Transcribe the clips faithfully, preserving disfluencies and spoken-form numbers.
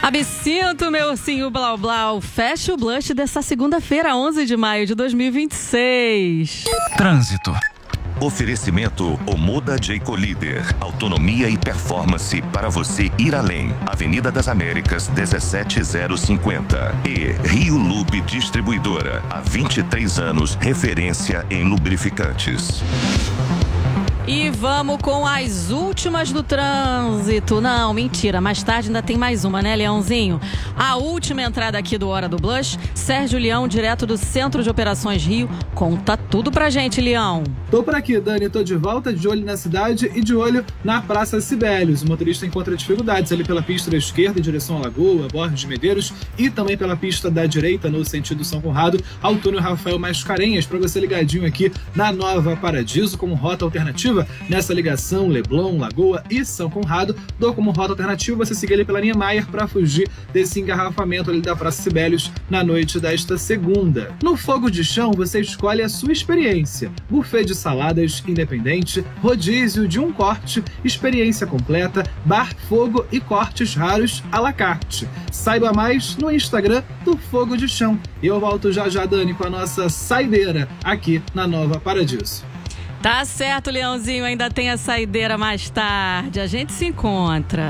Absinto, meu ursinho blau blau, fecha o blush dessa segunda-feira, onze de maio de dois mil e vinte e seis. Trânsito. Oferecimento Omoda Jayco Líder. Autonomia e performance para você ir além. Avenida das Américas, dezessete zero cinquenta. E Rio Lube Distribuidora. Há vinte e três anos, referência em lubrificantes. E vamos com as últimas do trânsito. Não, mentira, mais tarde ainda tem mais uma, né, Leãozinho? A última entrada aqui do Hora do Blush, Sérgio Leão, direto do Centro de Operações Rio. Conta tudo pra gente, Leão. Tô por aqui, Dani, tô de volta, de olho na cidade e de olho na Praça Sibelius. O motorista encontra dificuldades ali pela pista da esquerda em direção à Lagoa, Borges de Medeiros, e também pela pista da direita no sentido São Conrado, ao túnel Rafael Mascarenhas, para você ligadinho aqui na Nova Paradiso como rota alternativa. Nessa ligação Leblon, Lagoa e São Conrado, dou como rota alternativa você seguir ali pela linha Maier para fugir desse engarrafamento ali da Praça Sibelius na noite desta segunda. No fogo de chão você escolhe a sua experiência: buffet de saladas independente, rodízio de um corte, experiência completa, bar, fogo e cortes raros à la carte. Saiba mais no Instagram do Fogo de Chão. E eu volto já já, Dani, com a nossa saideira aqui na Nova Paradiso. Tá certo, Leãozinho, ainda tem a saideira mais tarde. A gente se encontra.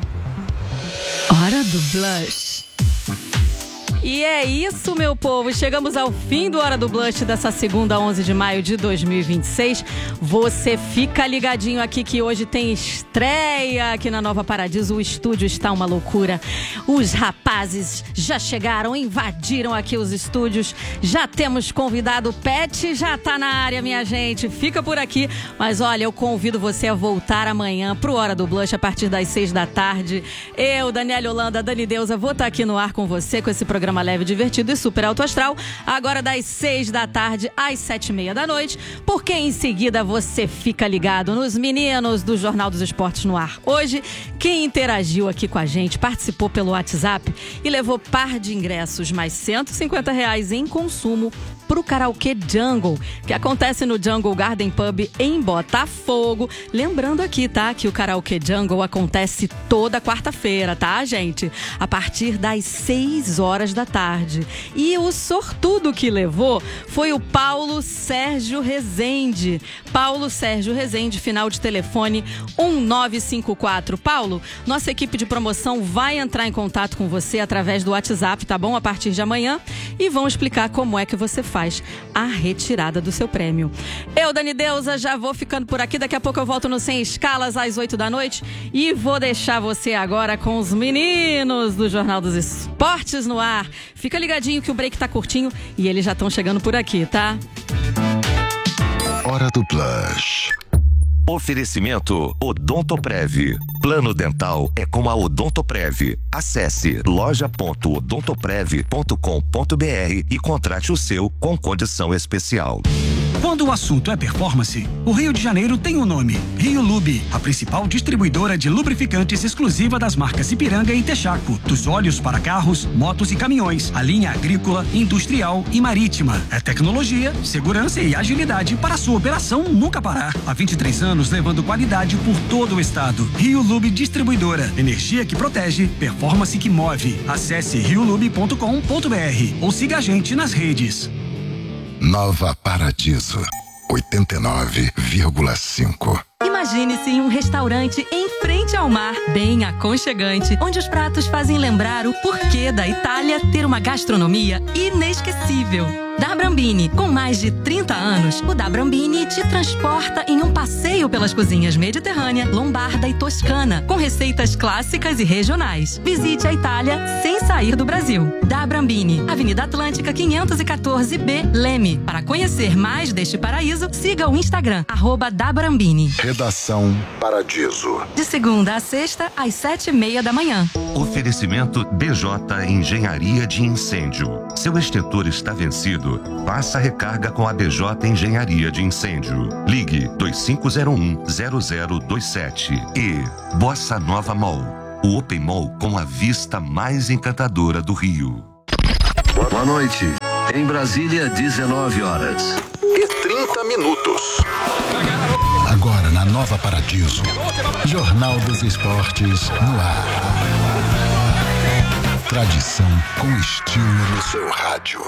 Hora do Blush. E é isso, meu povo. Chegamos ao fim do Hora do Blush dessa segunda, onze de maio de dois mil e vinte e seis. Você fica ligadinho aqui que hoje tem estreia aqui na Nova Paradiso. O estúdio está uma loucura. Os rapazes já chegaram, invadiram aqui os estúdios. Já temos convidado. O Pet já tá na área, minha gente. Fica por aqui. Mas olha, eu convido você a voltar amanhã pro Hora do Blush a partir das seis da tarde. Eu, Daniela Holanda, Dani Deusa, vou estar aqui no ar com você com esse programa leve, divertido e super alto astral, agora das seis da tarde às sete e meia da noite, porque em seguida você fica ligado nos meninos do Jornal dos Esportes no ar. Hoje, quem interagiu aqui com a gente, participou pelo WhatsApp e levou par de ingressos mais cento e cinquenta reais em consumo pro Karaokê Jungle, que acontece no Jungle Garden Pub em Botafogo. Lembrando aqui, tá, que o Karaokê Jungle acontece toda quarta-feira, tá, gente? A partir das seis horas da tarde. E o sortudo que levou foi o Paulo Sérgio Rezende. Paulo Sérgio Rezende, final de telefone um nove cinco quatro. Paulo, nossa equipe de promoção vai entrar em contato com você através do WhatsApp, tá bom? A partir de amanhã, e vão explicar como é que você faz a retirada do seu prêmio. Eu, Dani Deusa, já vou ficando por aqui. Daqui a pouco eu volto no Sem Escalas às oito da noite e vou deixar você agora com os meninos do Jornal dos Esportes no ar. Fica ligadinho que o break tá curtinho e eles já estão chegando por aqui, tá? Hora do Blush. Oferecimento Odontoprev. Plano dental é com a Odontoprev. Acesse loja ponto odontoprev ponto com ponto br e contrate o seu com condição especial. Quando o assunto é performance, o Rio de Janeiro tem um nome: Rio Lube, a principal distribuidora de lubrificantes exclusiva das marcas Ipiranga e Texaco, dos óleos para carros, motos e caminhões, a linha agrícola, industrial e marítima. É tecnologia, segurança e agilidade para a sua operação nunca parar. Há vinte e três anos levando qualidade por todo o estado. Rio Lube Distribuidora, energia que protege, performance que move. Acesse rio lube ponto com ponto br ou siga a gente nas redes. Nova Paradiso, oitenta e nove vírgula cinco. Imagine-se em um restaurante em frente ao mar, bem aconchegante, onde os pratos fazem lembrar o porquê da Itália ter uma gastronomia inesquecível. Da Brambini, com mais de trinta anos, o Da Brambini te transporta em um passeio pelas cozinhas mediterrânea, lombarda e toscana, com receitas clássicas e regionais. Visite a Itália sem sair do Brasil. Da Brambini, Avenida Atlântica quinhentos e quatorze B, Leme. Para conhecer mais deste paraíso, siga o Instagram, arroba Da Brambini. Redação Paradiso. De segunda a sexta, às sete e meia da manhã. Oferecimento B J Engenharia de Incêndio. Seu extintor está vencido? Faça a recarga com a B J Engenharia de Incêndio. Ligue dois cinco zero um zero zero dois sete. E Bossa Nova Mall, o Open Mall com a vista mais encantadora do Rio. Boa noite. Em Brasília, dezenove horas E trinta minutos. Agora na Nova Paradiso, Jornal dos Esportes no ar. Tradição com estilo no seu rádio.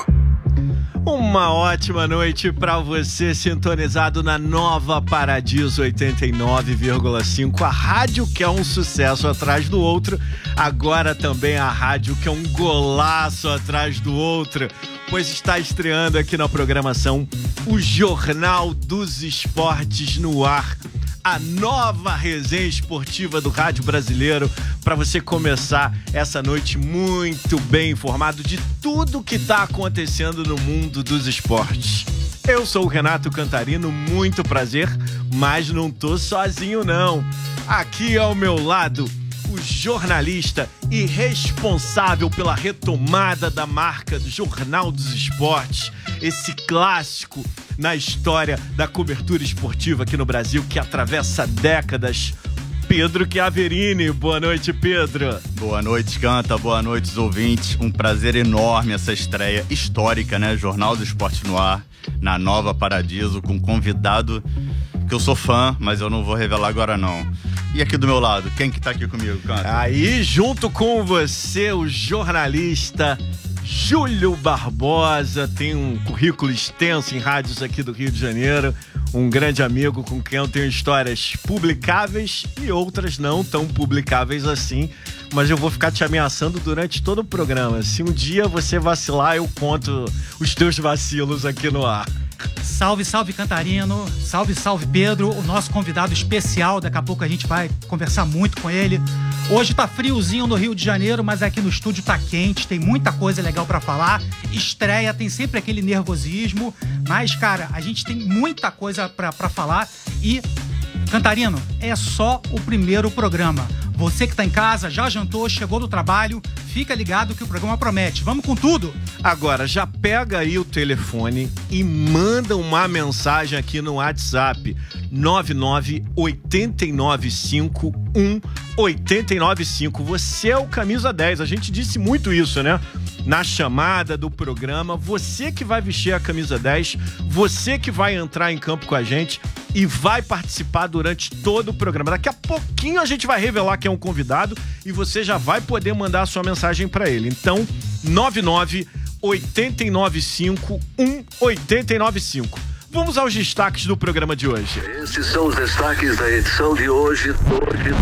Uma ótima noite para você sintonizado na Nova Paradiso oitenta e nove vírgula cinco, a rádio que é um sucesso atrás do outro, agora também a rádio que é um golaço atrás do outro, pois está estreando aqui na programação o Jornal dos Esportes no Ar, a nova resenha esportiva do rádio brasileiro, para você começar essa noite muito bem informado de tudo que está acontecendo no mundo dos esportes. Eu sou o Renato Cantarino, muito prazer, mas não tô sozinho não. Aqui ao meu lado, o jornalista e responsável pela retomada da marca do Jornal dos Esportes, esse clássico na história da cobertura esportiva aqui no Brasil, que atravessa décadas, Pedro Chiaverini. Boa noite, Pedro. Boa noite, Canta. Boa noite, os ouvintes. Um prazer enorme essa estreia histórica, né? Jornal do Esporte no Ar, na Nova Paradiso, com um convidado que eu sou fã, mas eu não vou revelar agora não. E aqui do meu lado, quem que tá aqui comigo, Canta? Aí, junto com você, o jornalista Júlio Barbosa, tem um currículo extenso em rádios aqui do Rio de Janeiro, um grande amigo com quem eu tenho histórias publicáveis e outras não tão publicáveis assim, mas eu vou ficar te ameaçando durante todo o programa. Se um dia você vacilar, eu conto os teus vacilos aqui no ar. Salve, salve Cantarino, salve, salve Pedro, o nosso convidado especial, daqui a pouco a gente vai conversar muito com ele. Hoje tá friozinho no Rio de Janeiro, mas aqui no estúdio tá quente, tem muita coisa legal pra falar. Estreia, tem sempre aquele nervosismo, mas cara, a gente tem muita coisa pra, pra falar e, Cantarino, é só o primeiro programa. Você que tá em casa, já jantou, chegou do trabalho, fica ligado que o programa promete. Vamos com tudo! Agora, já pega aí o telefone e manda uma mensagem aqui no WhatsApp nove nove oito nove cinco um oito nove cinco. Você é o camisa dez, a gente disse muito isso, né? Na chamada do programa, você que vai vestir a camisa dez, você que vai entrar em campo com a gente e vai participar durante todo o programa. Daqui a pouquinho a gente vai revelar quem é um convidado e você já vai poder mandar a sua mensagem para ele. Então, nove nove oito nove cinco um oito nove cinco. Vamos aos destaques do programa de hoje. Esses são os destaques da edição de hoje. hoje.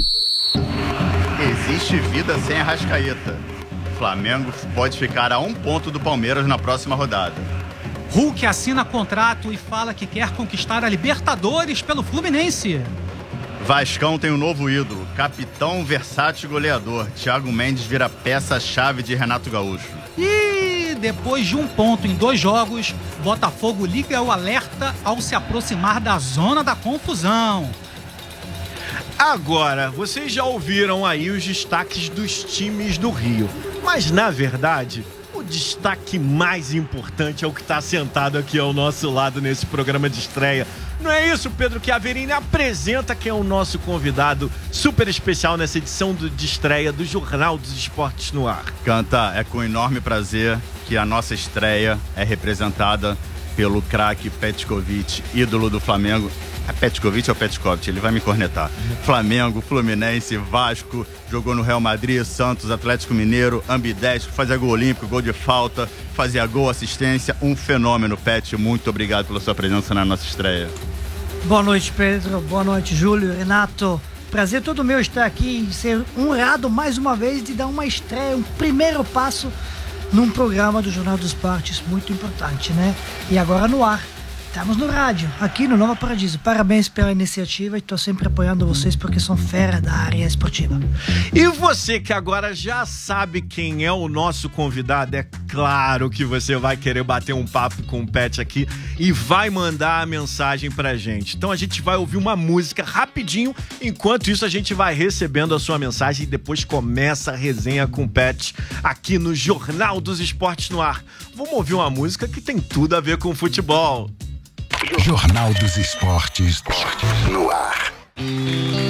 Existe vida sem Arrascaeta. Flamengo pode ficar a um ponto do Palmeiras na próxima rodada. Hulk assina contrato e fala que quer conquistar a Libertadores pelo Fluminense. Vascão tem um novo ídolo, capitão versátil goleador. Thiago Mendes vira peça-chave de Renato Gaúcho. E depois de um ponto em dois jogos, Botafogo liga o alerta ao se aproximar da zona da confusão. Agora, vocês já ouviram aí os destaques dos times do Rio, mas na verdade, o destaque mais importante é o que está sentado aqui ao nosso lado nesse programa de estreia. Não é isso, Pedro Chiaverini? Apresenta quem é o nosso convidado super especial nessa edição do, de estreia do Jornal dos Esportes no Ar. Canta, é com enorme prazer que a nossa estreia é representada pelo craque Petkovic, ídolo do Flamengo. É Petkovic ou Petkovic? Ele vai me cornetar. Flamengo, Fluminense, Vasco, jogou no Real Madrid, Santos, Atlético Mineiro, ambidestro, fazia gol olímpico, gol de falta, fazia gol, assistência, um fenômeno, Pet. Muito obrigado pela sua presença na nossa estreia. Boa noite, Pedro. Boa noite, Júlio, Renato. Prazer todo meu estar aqui e ser honrado mais uma vez de dar uma estreia, um primeiro passo num programa do Jornal dos Esportes muito importante, né? E agora no ar. Estamos no rádio, aqui no Nova Paradiso. Parabéns pela iniciativa e estou sempre apoiando vocês porque são fera da área esportiva. E você que agora já sabe quem é o nosso convidado, é claro que você vai querer bater um papo com o Pet aqui e vai mandar a mensagem pra gente. Então a gente vai ouvir uma música rapidinho, enquanto isso a gente vai recebendo a sua mensagem e depois começa a resenha com o Pet aqui no Jornal dos Esportes no Ar. Vamos ouvir uma música que tem tudo a ver com futebol. Jornal dos Esportes no Ar.